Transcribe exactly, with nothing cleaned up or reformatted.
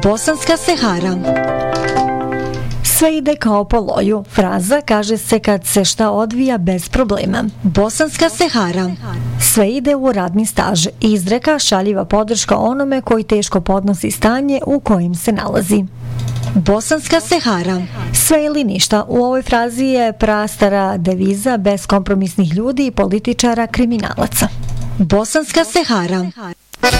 Bosanska Sehara. Sve ide kao po loju. Fraza kaže se kad se šta odvija bez problema. Bosanska Sehara. Sve ide u radni staž. Izreka šaljiva podrška onome koji teško podnosi stanje u kojim se nalazi. Bosanska Sehara. Sve ili ništa. U ovoj frazi je prastara deviza beskompromisnih ljudi i političara kriminalaca. Bosanska Sehara.